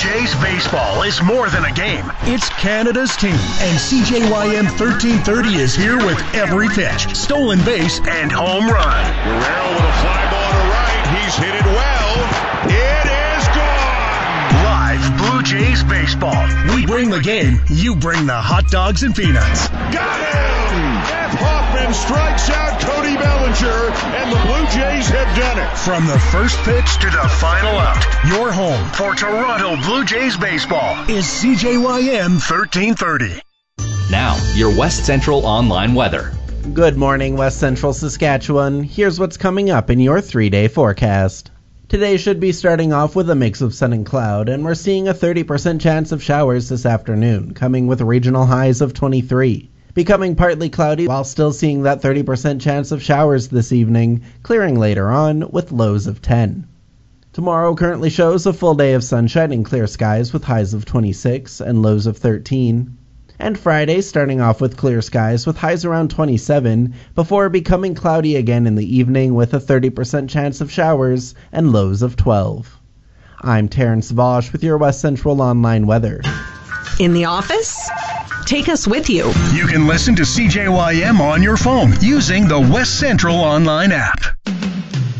Jays baseball is more than a game. It's Canada's team, and CJYM 1330 is here with every pitch, stolen base, and home run. Guerrero with a fly ball to right. He's hit it well. It is gone. Live Blue Jays baseball. We bring the game. You bring the hot dogs and peanuts. Got him! Jeff Hoffman strikes out Cody Bellinger, and the Blue Jays have done it. From the first pitch to the final out, your home for Toronto Blue Jays baseball is CJYM 1330. Now, your West Central Online weather. Good morning, West Central Saskatchewan. Here's what's coming up in your 3-day forecast. Today should be starting off with a mix of sun and cloud, and we're seeing a 30% chance of showers this afternoon, coming with regional highs of 23. Becoming partly cloudy while still seeing that 30% chance of showers this evening, clearing later on with lows of 10. Tomorrow currently shows a full day of sunshine and clear skies with highs of 26 and lows of 13. And Friday starting off with clear skies with highs around 27 before becoming cloudy again in the evening with a 30% chance of showers and lows of 12. I'm Terrence Vosch with your West Central Online weather. In the office? Take us with you. You can listen to CJYM on your phone using the West Central Online app.